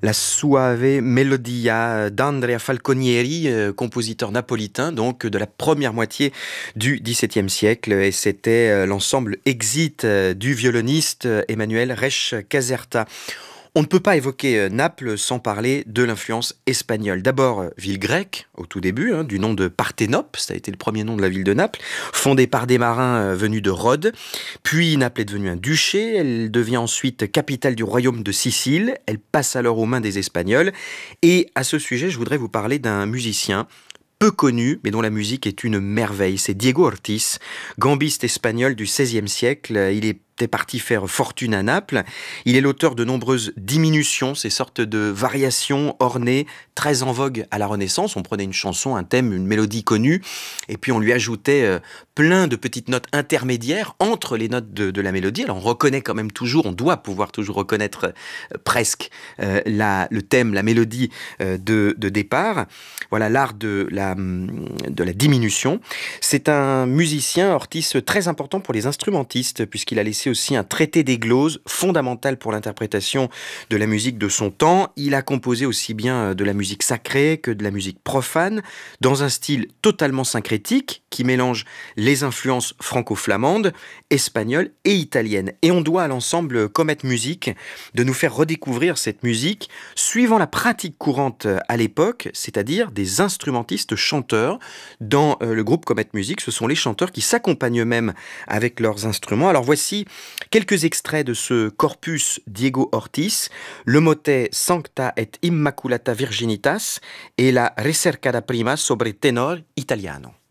La Suave Melodia d'Andrea Falconieri, compositeur napolitain, donc de la première moitié du XVIIe siècle. Et c'était l'ensemble Exit du violoniste Emmanuel Resch Caserta. On ne peut pas évoquer Naples sans parler de l'influence espagnole. D'abord, ville grecque, au tout début, du nom de Parthénope, ça a été le premier nom de la ville de Naples, fondée par des marins venus de Rhodes. Puis Naples est devenue un duché, elle devient ensuite capitale du royaume de Sicile, elle passe alors aux mains des Espagnols. Et à ce sujet, je voudrais vous parler d'un musicien peu connu, mais dont la musique est une merveille. C'est Diego Ortiz, gambiste espagnol du XVIe siècle. Il était parti faire fortune à Naples. Il est l'auteur de nombreuses diminutions, ces sortes de variations ornées, très en vogue à la Renaissance. On prenait une chanson, un thème, une mélodie connue, et puis on lui ajoutait plein de petites notes intermédiaires entre les notes de la mélodie. Alors on reconnaît quand même toujours, on doit pouvoir toujours reconnaître presque le thème, la mélodie de départ. Voilà l'art de la diminution. C'est un musicien, Ortiz, très important pour les instrumentistes, puisqu'il a laissé aussi un traité des gloses fondamental pour l'interprétation de la musique de son temps. Il a composé aussi bien de la musique sacrée que de la musique profane, dans un style totalement syncrétique, qui mélange les influences franco-flamandes, espagnoles et italiennes. Et on doit à l'ensemble Comet Music de nous faire redécouvrir cette musique suivant la pratique courante à l'époque, c'est-à-dire des instrumentistes chanteurs. Dans le groupe Comet Music, ce sont les chanteurs qui s'accompagnent eux-mêmes avec leurs instruments. Alors voici quelques extraits de ce corpus Diego Ortiz, le motet Sancta et Immaculata Virginitas et la Ricerca da prima sobre tenor italiano.